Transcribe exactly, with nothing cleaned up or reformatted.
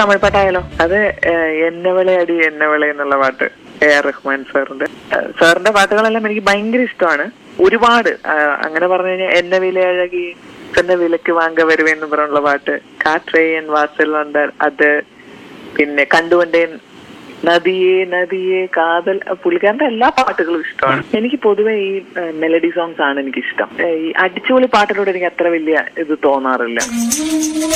തമിഴ് പാട്ടായാലോ? അത് എന്നവളെ അടി എന്നവളെ എന്നുള്ള പാട്ട്, എ ആർ റഹ്മാൻ സാറിന്റെ. സാറിന്റെ പാട്ടുകളെല്ലാം എനിക്ക് ഭയങ്കര ഇഷ്ടമാണ്. ഒരുപാട് അങ്ങനെ പറഞ്ഞു കഴിഞ്ഞാൽ എന്നെ വിലയഴകി തന്നെ വിലക്ക് വാങ്ക വരുവെന്ന് പറഞ്ഞുള്ള പാട്ട്, കാത്രേയൻ വാസൽ വന്നാൽ അത്, പിന്നെ കണ്ടുകൊണ്ടേ, നദിയെ നദിയെ കാതൽ, പുള്ളിക്കാരന്റെ എല്ലാ പാട്ടുകളും ഇഷ്ടമാണ്. എനിക്ക് പൊതുവെ ഈ മെലഡി സോങ്സ് ആണ് എനിക്കിഷ്ടം. ഈ അടിച്ചുപൊളി പാട്ടിനോട് എനിക്ക് അത്ര വലിയ ഇത് തോന്നാറില്ല.